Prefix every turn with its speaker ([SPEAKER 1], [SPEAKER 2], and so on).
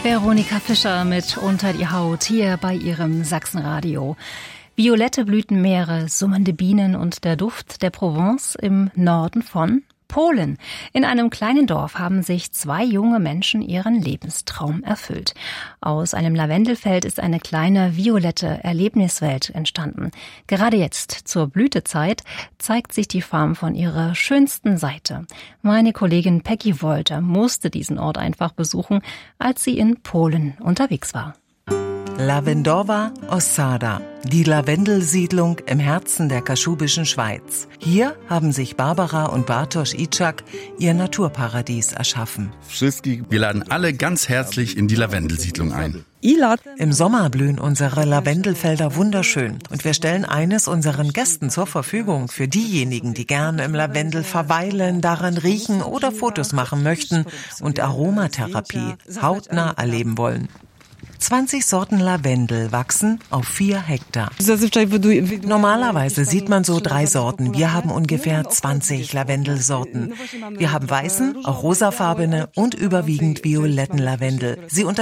[SPEAKER 1] Veronika Fischer mit Unter die Haut hier bei ihrem Sachsenradio. Violette Blütenmeere, summende Bienen und der Duft der Provence im Norden von Polen. In einem kleinen Dorf haben sich 2 junge Menschen ihren Lebenstraum erfüllt. Aus einem Lavendelfeld ist eine kleine violette Erlebniswelt entstanden. Gerade jetzt, zur Blütezeit, zeigt sich die Farm von ihrer schönsten Seite. Meine Kollegin Peggy Wolter musste diesen Ort einfach besuchen, als sie in Polen unterwegs war.
[SPEAKER 2] Lavendowa Osada, die Lavendelsiedlung im Herzen der kaschubischen Schweiz. Hier haben sich Barbara und Bartosz Iczak ihr Naturparadies erschaffen.
[SPEAKER 3] Wir laden alle ganz herzlich in die Lavendelsiedlung ein.
[SPEAKER 2] Im Sommer blühen unsere Lavendelfelder wunderschön und wir stellen eines unseren Gästen zur Verfügung für diejenigen, die gerne im Lavendel verweilen, daran riechen oder Fotos machen möchten und Aromatherapie hautnah erleben wollen. 20 Sorten Lavendel wachsen auf 4 Hektar. Normalerweise sieht man so 3 Sorten. Wir haben ungefähr 20 Lavendelsorten. Wir haben weißen, auch rosafarbene und überwiegend violetten Lavendel. Sie